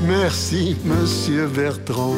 Merci, Monsieur Bertrand.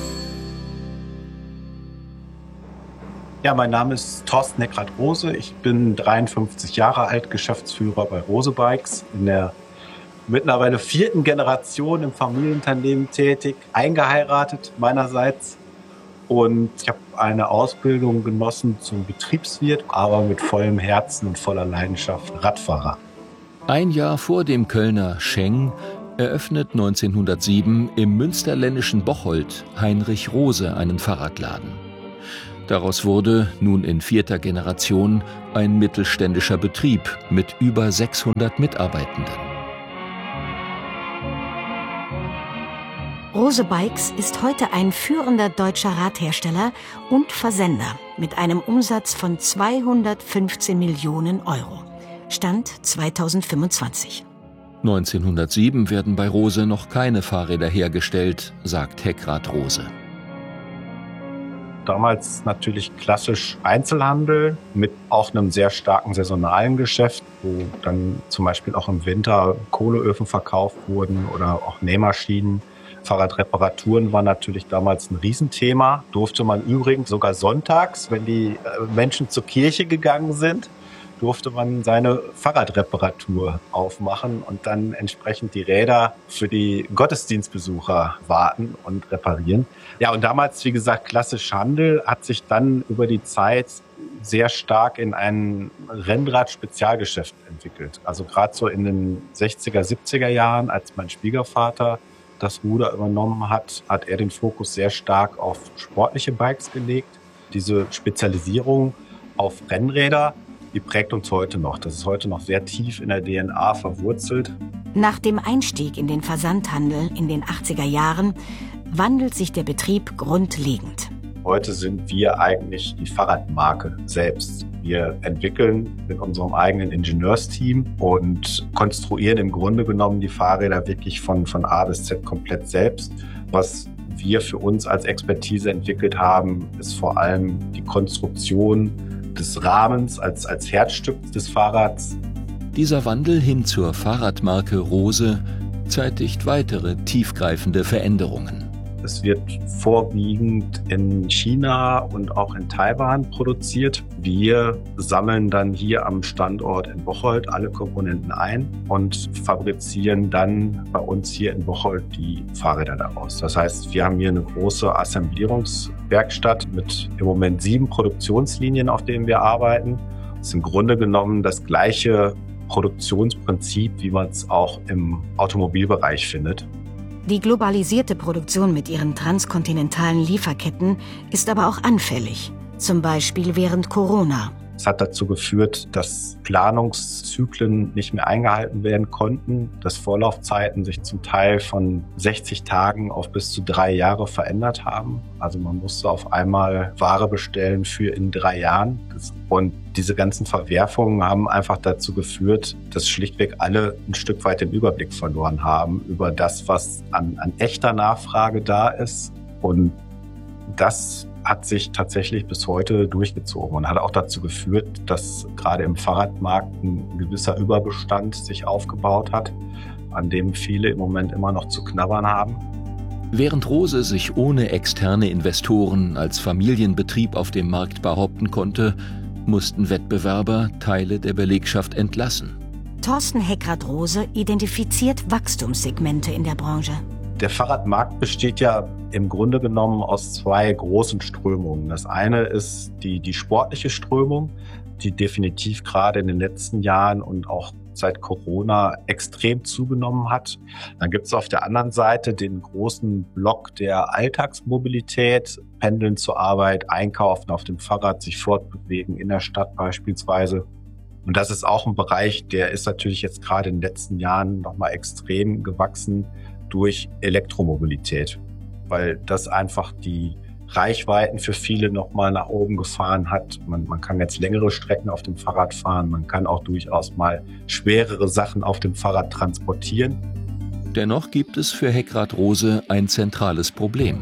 Ja, mein Name ist Thorsten Heckrat-Rose. Ich bin 53 Jahre alt, Geschäftsführer bei Rose Bikes, in der mittlerweile 4. Generation im Familienunternehmen tätig, eingeheiratet meinerseits. Und ich habe eine Ausbildung genossen zum Betriebswirt, aber mit vollem Herzen und voller Leidenschaft Radfahrer. Ein Jahr vor dem Kölner Scheng eröffnet 1907 im münsterländischen Bocholt Heinrich Rose einen Fahrradladen. Daraus wurde nun in 4. Generation ein mittelständischer Betrieb mit über 600 Mitarbeitenden. Rose Bikes ist heute ein führender deutscher Radhersteller und Versender mit einem Umsatz von 215 Millionen Euro. Stand 2025. 1907 werden bei Rose noch keine Fahrräder hergestellt, sagt Heckrat-Rose. Damals natürlich klassisch Einzelhandel mit auch einem sehr starken saisonalen Geschäft, wo dann zum Beispiel auch im Winter Kohleöfen verkauft wurden oder auch Nähmaschinen. Fahrradreparaturen war natürlich damals ein Riesenthema. Durfte man übrigens sogar sonntags, wenn die Menschen zur Kirche gegangen sind, durfte man seine Fahrradreparatur aufmachen und dann entsprechend die Räder für die Gottesdienstbesucher warten und reparieren. Ja, und damals, wie gesagt, klassisch Handel hat sich dann über die Zeit sehr stark in ein Rennrad-Spezialgeschäft entwickelt. Also gerade so in den 60er, 70er Jahren, als mein Schwiegervater das Ruder übernommen hat, hat er den Fokus sehr stark auf sportliche Bikes gelegt. Diese Spezialisierung auf Rennräder, die prägt uns heute noch. Das ist heute noch sehr tief in der DNA verwurzelt. Nach dem Einstieg in den Versandhandel in den 80er Jahren wandelt sich der Betrieb grundlegend. Heute sind wir eigentlich die Fahrradmarke selbst. Wir entwickeln mit unserem eigenen Ingenieursteam und konstruieren im Grunde genommen die Fahrräder wirklich von A bis Z komplett selbst. Was wir für uns als Expertise entwickelt haben, ist vor allem die Konstruktion des Rahmens als Herzstück des Fahrrads. Dieser Wandel hin zur Fahrradmarke Rose zeitigt weitere tiefgreifende Veränderungen. Es wird vorwiegend in China und auch in Taiwan produziert. Wir sammeln dann hier am Standort in Bocholt alle Komponenten ein und fabrizieren dann bei uns hier in Bocholt die Fahrräder daraus. Das heißt, wir haben hier eine große Assemblierungswerkstatt mit im Moment 7 Produktionslinien, auf denen wir arbeiten. Das ist im Grunde genommen das gleiche Produktionsprinzip, wie man es auch im Automobilbereich findet. Die globalisierte Produktion mit ihren transkontinentalen Lieferketten ist aber auch anfällig, zum Beispiel während Corona. Es hat dazu geführt, dass Planungszyklen nicht mehr eingehalten werden konnten, dass Vorlaufzeiten sich zum Teil von 60 Tagen auf bis zu 3 Jahre verändert haben. Also man musste auf einmal Ware bestellen für in 3 Jahren. Und diese ganzen Verwerfungen haben einfach dazu geführt, dass schlichtweg alle ein Stück weit den Überblick verloren haben über das, was an echter Nachfrage da ist. Und das hat sich tatsächlich bis heute durchgezogen und hat auch dazu geführt, dass gerade im Fahrradmarkt ein gewisser Überbestand sich aufgebaut hat, an dem viele im Moment immer noch zu knabbern haben. Während Rose sich ohne externe Investoren als Familienbetrieb auf dem Markt behaupten konnte, mussten Wettbewerber Teile der Belegschaft entlassen. Thorsten Heckrat-Rose identifiziert Wachstumssegmente in der Branche. Der Fahrradmarkt besteht ja im Grunde genommen aus 2 großen Strömungen. Das eine ist die sportliche Strömung, die definitiv gerade in den letzten Jahren und auch seit Corona extrem zugenommen hat. Dann gibt es auf der anderen Seite den großen Block der Alltagsmobilität, Pendeln zur Arbeit, Einkaufen auf dem Fahrrad, sich fortbewegen in der Stadt beispielsweise. Und das ist auch ein Bereich, der ist natürlich jetzt gerade in den letzten Jahren nochmal extrem gewachsen durch Elektromobilität, weil das einfach die Reichweiten für viele nochmal nach oben gefahren hat. Man kann jetzt längere Strecken auf dem Fahrrad fahren, man kann auch durchaus mal schwerere Sachen auf dem Fahrrad transportieren. Dennoch gibt es für Heckrat-Rose ein zentrales Problem.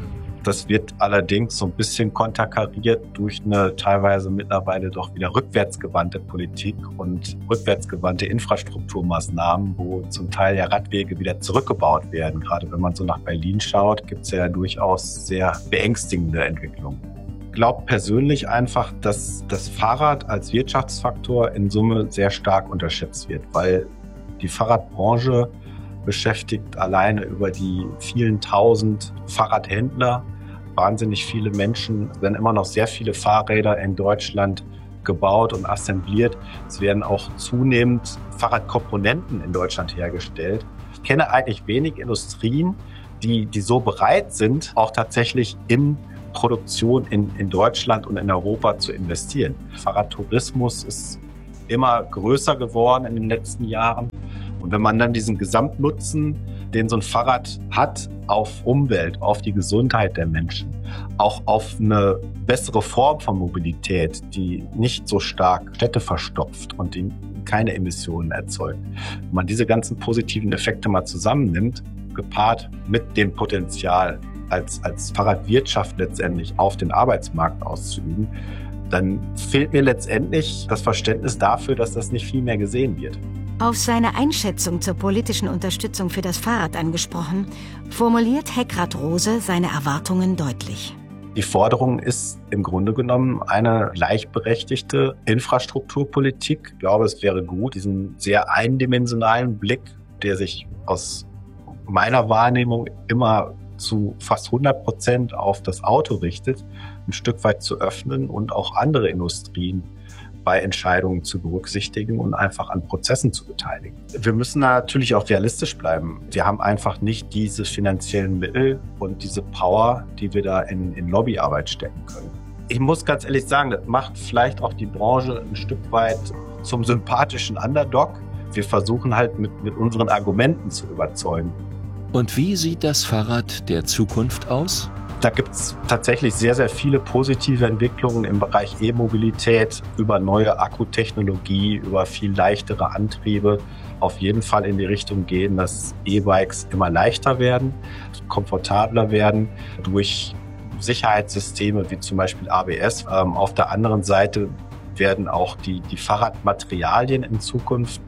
Das wird allerdings so ein bisschen konterkariert durch eine teilweise mittlerweile doch wieder rückwärtsgewandte Politik und rückwärtsgewandte Infrastrukturmaßnahmen, wo zum Teil ja Radwege wieder zurückgebaut werden. Gerade wenn man so nach Berlin schaut, gibt es ja durchaus sehr beängstigende Entwicklungen. Ich glaube persönlich einfach, dass das Fahrrad als Wirtschaftsfaktor in Summe sehr stark unterschätzt wird, weil die Fahrradbranche beschäftigt alleine über die vielen tausend Fahrradhändler wahnsinnig viele Menschen. Es werden immer noch sehr viele Fahrräder in Deutschland gebaut und assembliert. Es werden auch zunehmend Fahrradkomponenten in Deutschland hergestellt. Ich kenne eigentlich wenig Industrien, die so bereit sind, auch tatsächlich in Produktion in Deutschland und in Europa zu investieren. Fahrradtourismus ist immer größer geworden in den letzten Jahren. Und wenn man dann diesen Gesamtnutzen, den so ein Fahrrad hat, auf Umwelt, auf die Gesundheit der Menschen, auch auf eine bessere Form von Mobilität, die nicht so stark Städte verstopft und die keine Emissionen erzeugt. Wenn man diese ganzen positiven Effekte mal zusammennimmt, gepaart mit dem Potenzial, als Fahrradwirtschaft letztendlich auf den Arbeitsmarkt auszuüben, dann fehlt mir letztendlich das Verständnis dafür, dass das nicht viel mehr gesehen wird. Auf seine Einschätzung zur politischen Unterstützung für das Fahrrad angesprochen, formuliert Heckrad Rose seine Erwartungen deutlich. Die Forderung ist im Grunde genommen eine gleichberechtigte Infrastrukturpolitik. Ich glaube, es wäre gut, diesen sehr eindimensionalen Blick, der sich aus meiner Wahrnehmung immer zu fast 100% auf das Auto richtet, ein Stück weit zu öffnen und auch andere Industrien bei Entscheidungen zu berücksichtigen und einfach an Prozessen zu beteiligen. Wir müssen natürlich auch realistisch bleiben. Wir haben einfach nicht diese finanziellen Mittel und diese Power, die wir da in Lobbyarbeit stecken können. Ich muss ganz ehrlich sagen, das macht vielleicht auch die Branche ein Stück weit zum sympathischen Underdog. Wir versuchen halt mit unseren Argumenten zu überzeugen. Und wie sieht das Fahrrad der Zukunft aus? Da gibt es tatsächlich sehr, sehr viele positive Entwicklungen im Bereich E-Mobilität, über neue Akkutechnologie, über viel leichtere Antriebe. Auf jeden Fall in die Richtung gehen, dass E-Bikes immer leichter werden, komfortabler werden durch Sicherheitssysteme wie zum Beispiel ABS. Auf der anderen Seite werden auch die Fahrradmaterialien in Zukunft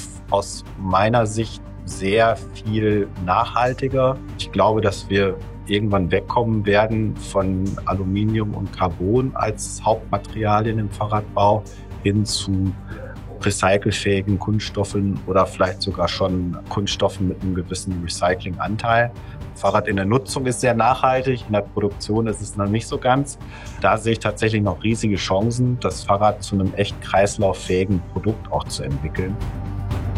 aus meiner Sicht sehr viel nachhaltiger. Ich glaube, dass wir irgendwann wegkommen werden von Aluminium und Carbon als Hauptmaterialien im Fahrradbau hin zu recycelfähigen Kunststoffen oder vielleicht sogar schon Kunststoffen mit einem gewissen Recyclinganteil. Fahrrad in der Nutzung ist sehr nachhaltig, in der Produktion ist es noch nicht so ganz. Da sehe ich tatsächlich noch riesige Chancen, das Fahrrad zu einem echt kreislauffähigen Produkt auch zu entwickeln.